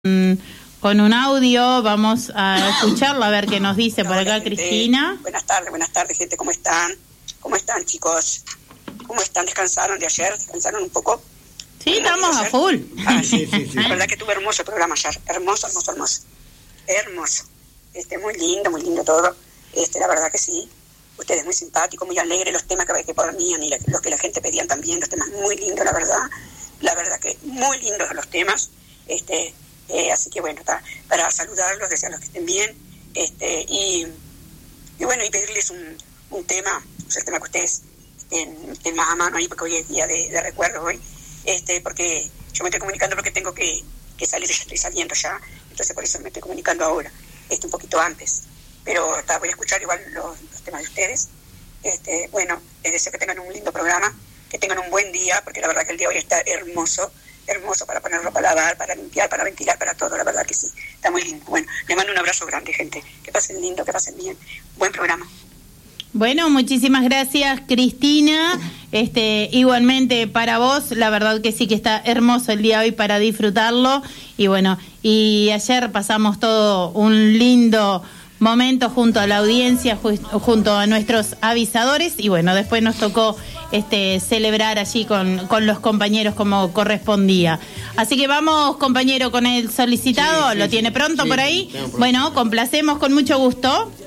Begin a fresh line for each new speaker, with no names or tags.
con un audio. Vamos a escucharlo a ver qué nos dice por acá,
gente.
Cristina.
Buenas tardes, gente. ¿Cómo están? ¿Cómo están, chicos? ¿Cómo están? ¿Descansaron de ayer? ¿Descansaron un poco?
Sí, estamos a full.
Sí. La verdad que tuve hermoso programa ayer. Hermoso. Muy lindo todo. La verdad que sí. Ustedes muy simpáticos, muy alegres, los temas que ponían y los que la gente pedían también, los temas muy lindos, la verdad que muy lindos los temas, así que bueno, para saludarlos, desearlos que estén bien, y bueno, y pedirles un tema, el tema que ustedes estén más a mano ahí, porque hoy es día de recuerdo hoy, porque yo me estoy comunicando porque tengo que salir, ya estoy saliendo ya, entonces por eso me estoy comunicando ahora, un poquito antes. Pero voy a escuchar igual los temas de ustedes. Bueno, les deseo que tengan un lindo programa, que tengan un buen día, porque la verdad que el día de hoy está hermoso para poner ropa a lavar, para limpiar, para ventilar, para todo, la verdad que sí, está muy lindo. Bueno, les mando un abrazo grande, gente, que pasen lindo, que pasen bien, buen programa.
Bueno, muchísimas gracias, Cristina. Igualmente para vos, la verdad que sí que está hermoso el día de hoy para disfrutarlo. Y bueno, y ayer pasamos todo un lindo momento junto a la audiencia, junto a nuestros avisadores, y bueno, después nos tocó celebrar allí con los compañeros como correspondía. Así que vamos, compañero, con el solicitado. Sí, ¿lo tiene pronto por ahí? Bueno, complacemos con mucho gusto.